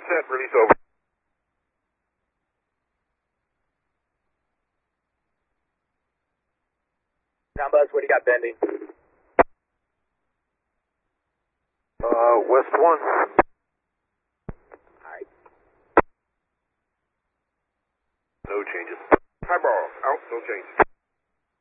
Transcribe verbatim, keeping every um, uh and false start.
set, release over. Ground Buzz, what do you got bending? Uh, West one. Alright. No changes. High ball, out, no changes.